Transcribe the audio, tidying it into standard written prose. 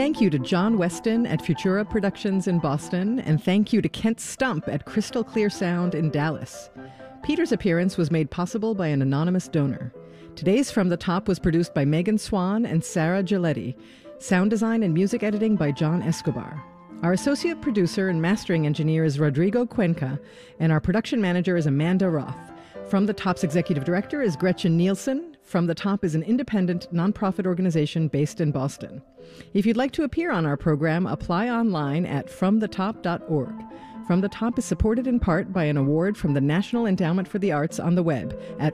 Thank you to John Weston at Futura Productions in Boston, and thank you to Kent Stump at Crystal Clear Sound in Dallas. Peter's appearance was made possible by an anonymous donor. Today's From the Top was produced by Megan Swan and Sarah Giletti. Sound design and music editing by John Escobar. Our associate producer and mastering engineer is Rodrigo Cuenca, and our production manager is Amanda Roth. From the Top's executive director is Gretchen Nielsen. From the Top is an independent, nonprofit organization based in Boston. If you'd like to appear on our program, apply online at fromthetop.org. From the Top is supported in part by an award from the National Endowment for the Arts on the web at